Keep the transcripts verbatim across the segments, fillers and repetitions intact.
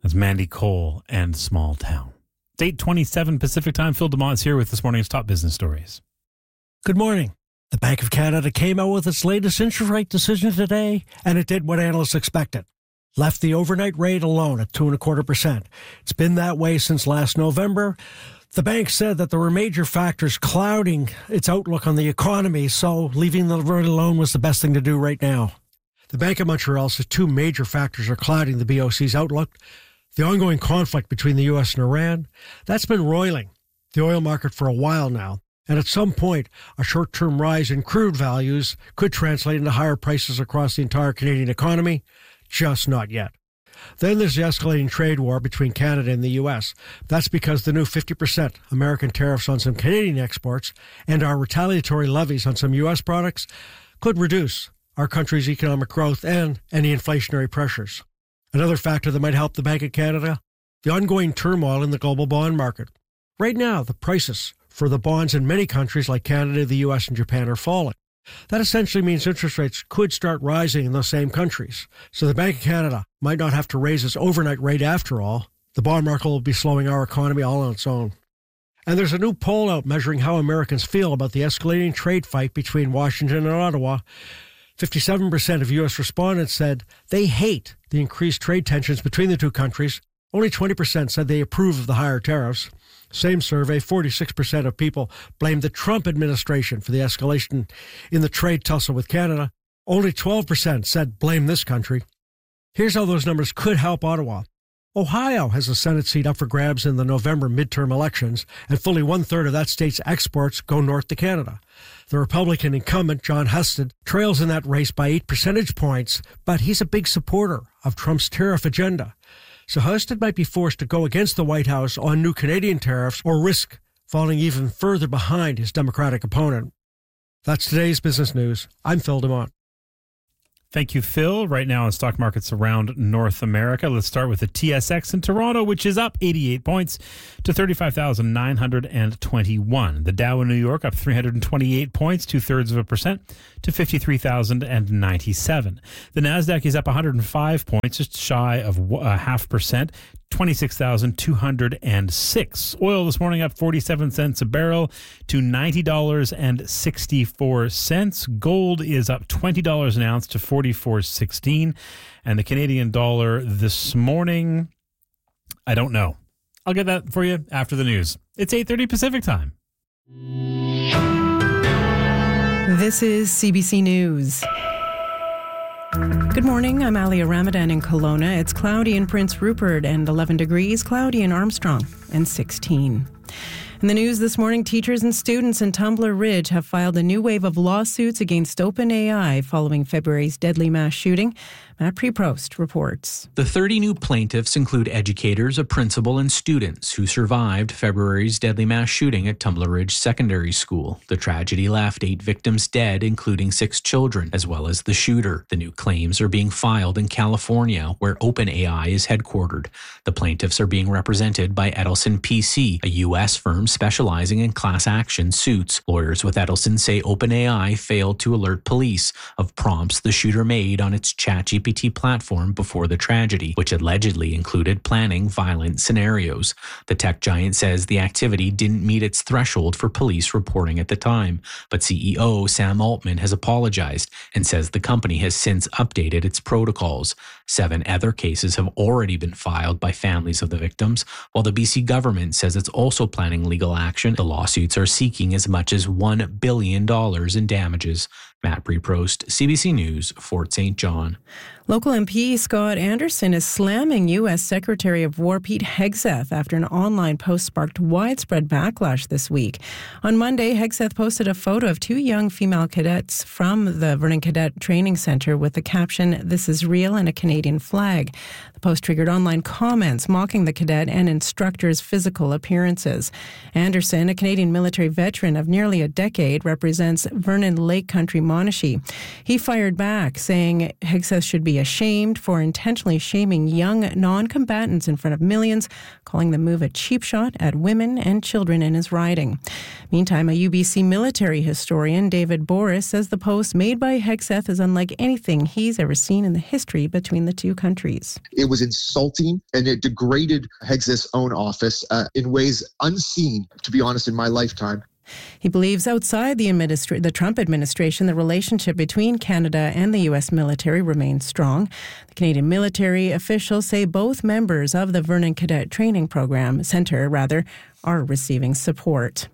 That's Mandy Cole and Small Town. It's eight twenty-seven Pacific Time. Phil DeMont is here with this morning's top business stories. Good morning. The Bank of Canada came out with its latest interest rate decision today, and it did what analysts expected. Left the overnight rate alone at two and a quarter percent. It's been that way since last November. The bank said that there were major factors clouding its outlook on the economy, so leaving the rate alone was the best thing to do right now. The Bank of Montreal says two major factors are clouding the B O C's outlook. The ongoing conflict between the U S and Iran, that's been roiling the oil market for a while now. And at some point, a short-term rise in crude values could translate into higher prices across the entire Canadian economy. Just not yet. Then there's the escalating trade war between Canada and the U S. That's because the new fifty percent American tariffs on some Canadian exports and our retaliatory levies on some U S products could reduce our country's economic growth and any inflationary pressures. Another factor that might help the Bank of Canada, the ongoing turmoil in the global bond market. Right now, the prices for the bonds in many countries like Canada, the U S, and Japan are falling. That essentially means interest rates could start rising in those same countries. So the Bank of Canada might not have to raise its overnight rate after all. The bond market will be slowing our economy all on its own. And there's a new poll out measuring how Americans feel about the escalating trade fight between Washington and Ottawa. fifty-seven percent of U S respondents said they hate the increased trade tensions between the two countries. Only twenty percent said they approve of the higher tariffs. Same survey, forty-six percent of people blamed the Trump administration for the escalation in the trade tussle with Canada. Only twelve percent said blame this country. Here's how those numbers could help Ottawa. Ohio has a Senate seat up for grabs in the November midterm elections, and fully one-third of that state's exports go north to Canada. The Republican incumbent, John Husted, trails in that race by eight percentage points, but he's a big supporter of Trump's tariff agenda. So Husted might be forced to go against the White House on new Canadian tariffs or risk falling even further behind his Democratic opponent. That's today's business news. I'm Phil DeMont. Thank you, Phil. Right now in stock markets around North America, let's start with the T S X in Toronto, which is up eighty-eight points to thirty-five thousand nine hundred twenty-one. The Dow in New York up three hundred twenty-eight points, two-thirds of a percent, to fifty-three thousand ninety-seven. The Nasdaq is up one hundred five points, just shy of a half percent, twenty-six thousand two hundred six. Oil this morning up forty-seven cents a barrel to ninety dollars and sixty-four cents. Gold is up twenty dollars an ounce to forty-four sixteen. And the Canadian dollar this morning, I don't know. I'll get that for you after the news. It's eight thirty Pacific Time. This is C B C News. Good morning, I'm Alia Ramadan in Kelowna. It's cloudy in Prince Rupert and eleven degrees, cloudy in Armstrong and sixteen. In the news this morning, teachers and students in Tumbler Ridge have filed a new wave of lawsuits against OpenAI following February's deadly mass shooting. Matt Preprost reports. The thirty new plaintiffs include educators, a principal, and students who survived February's deadly mass shooting at Tumbler Ridge Secondary School. The tragedy left eight victims dead, including six children, as well as the shooter. The new claims are being filed in California, where OpenAI is headquartered. The plaintiffs are being represented by Edelson P C, a U S firm specializing in class action suits. Lawyers with Edelson say OpenAI failed to alert police of prompts the shooter made on its ChatGPT platform before the tragedy, which allegedly included planning violent scenarios. The tech giant says the activity didn't meet its threshold for police reporting at the time, but C E O Sam Altman has apologized and says the company has since updated its protocols. Seven other cases have already been filed by families of the victims, while the B C government says it's also planning legal action. The lawsuits are seeking as much as one billion dollars in damages. Matt Preprost, C B C News, Fort Saint John. Local M P Scott Anderson is slamming U S Secretary of War Pete Hegseth after an online post sparked widespread backlash this week. On Monday, Hegseth posted a photo of two young female cadets from the Vernon Cadet Training Center with the caption, "This is real," and a Canadian flag. The post triggered online comments mocking the cadet and instructor's physical appearances. Anderson, a Canadian military veteran of nearly a decade, represents Vernon Lake Country Monashi. He fired back, saying Hegseth should be be ashamed for intentionally shaming young non-combatants in front of millions, calling the move a cheap shot at women and children in his riding. Meantime, a U B C military historian, David Boris, says the post made by Hegseth is unlike anything he's ever seen in the history between the two countries. It was insulting and it degraded Hegseth's own office uh, in ways unseen, to be honest, in my lifetime. He believes outside the, administra- the Trump administration, the relationship between Canada and the U S military remains strong. The Canadian military officials say both members of the Vernon Cadet Training Program Centre, rather, are receiving support.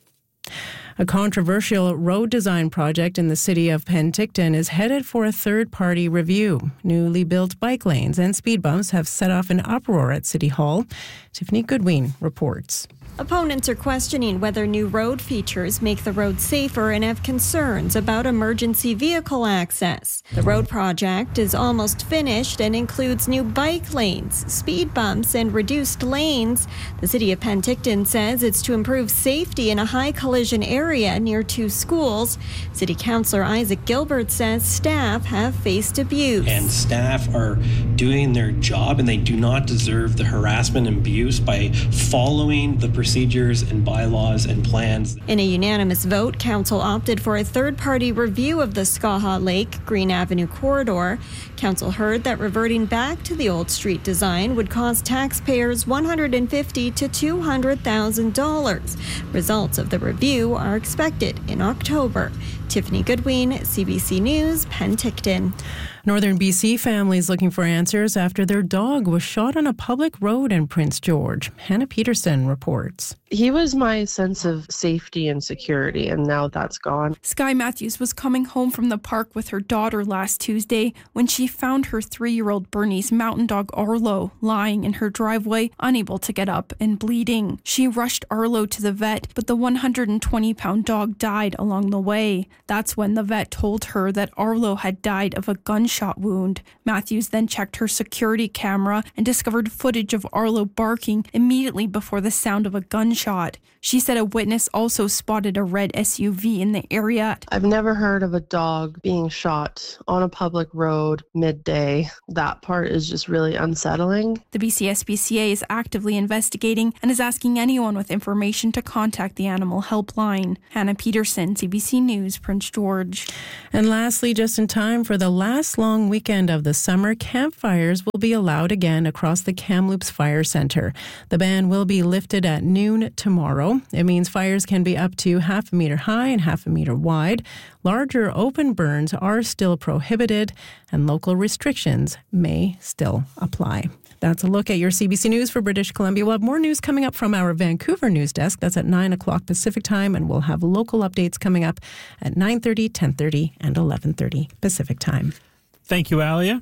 A controversial road design project in the city of Penticton is headed for a third-party review. Newly built bike lanes and speed bumps have set off an uproar at City Hall. Tiffany Goodwin reports. Opponents are questioning whether new road features make the road safer and have concerns about emergency vehicle access. The road project is almost finished and includes new bike lanes, speed bumps, and reduced lanes. The city of Penticton says it's to improve safety in a high collision area near two schools. City Councillor Isaac Gilbert says staff have faced abuse. And staff are doing their job and they do not deserve the harassment and abuse by following the procedures and bylaws and plans. In a unanimous vote, Council opted for a third-party review of the Skaha Lake Green Avenue corridor. Council heard that reverting back to the old street design would cost taxpayers one hundred fifty thousand to two hundred thousand dollars. Results of the review are expected in October. Tiffany Goodwin, C B C News, Penticton. Northern B C families looking for answers after their dog was shot on a public road in Prince George. Hannah Peterson reports. He was my sense of safety and security, and now that's gone. Sky Matthews was coming home from the park with her daughter last Tuesday when she found her three-year-old Bernese mountain dog Arlo lying in her driveway, unable to get up and bleeding. She rushed Arlo to the vet, but the one hundred twenty pound dog died along the way. That's when the vet told her that Arlo had died of a gunshot wound. Matthews then checked her security camera and discovered footage of Arlo barking immediately before the sound of a gunshot. She said a witness also spotted a red S U V in the area. I've never heard of a dog being shot on a public road midday. That part is just really unsettling. The B C S P C A is actively investigating and is asking anyone with information to contact the Animal Helpline. Hannah Peterson, C B C News, Prince George. And lastly, just in time for the last long weekend of the summer, campfires will be allowed again across the Kamloops Fire Centre. The ban will be lifted at noon tomorrow. It means fires can be up to half a metre high and half a metre wide. Larger open burns are still prohibited, and local restrictions may still apply. That's a look at your C B C News for British Columbia. We'll have more news coming up from our Vancouver news desk. That's at nine o'clock Pacific time, and we'll have local updates coming up at nine thirty, ten thirty, and eleven thirty Pacific time. Thank you, Alia.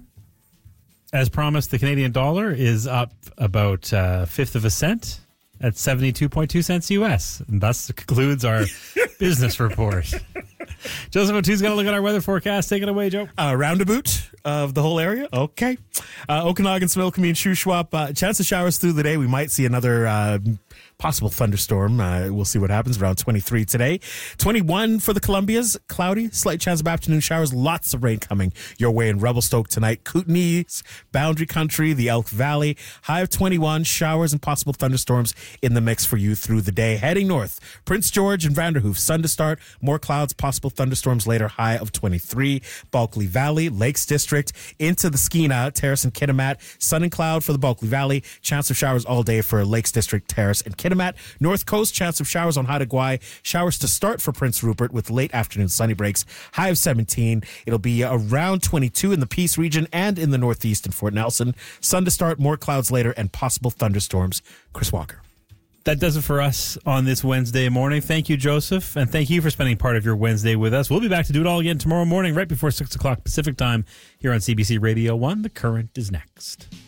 As promised, the Canadian dollar is up about a uh, fifth of a cent at seventy-two point two cents U S. And thus concludes our business report. Joseph O'Toole's going to look at our weather forecast. Take it away, Joe. Uh, roundabout of the whole area. Okay. Uh, Okanagan, Smilkameen, Shuswap. Uh, chance of showers through the day. We might see another uh, possible thunderstorm. Uh, we'll see what happens. Around twenty-three today. twenty-one for the Columbias. Cloudy. Slight chance of afternoon showers. Lots of rain coming your way in Revelstoke tonight. Kootenays, Boundary Country, the Elk Valley. High of twenty-one. Showers and possible thunderstorms in the mix for you through the day. Heading north. Prince George and Vanderhoof. Sun to start. More clouds. Possible thunderstorms later. High of twenty-three. Bulkley Valley. Lakes District. Into the Skeena, Terrace and Kitimat. Sun and cloud for the Bulkley Valley. Chance of showers all day for Lakes District, Terrace and Kitimat. North Coast, chance of showers on Haida Gwaii. Showers to start for Prince Rupert with late afternoon sunny breaks. High of seventeen. It'll be around twenty-two in the Peace region and in the Northeast in Fort Nelson. Sun to start, more clouds later, and possible thunderstorms. Chris Walker. That does it for us on this Wednesday morning. Thank you, Joseph, and thank you for spending part of your Wednesday with us. We'll be back to do it all again tomorrow morning, right before six o'clock Pacific time here on C B C Radio one. The Current is next.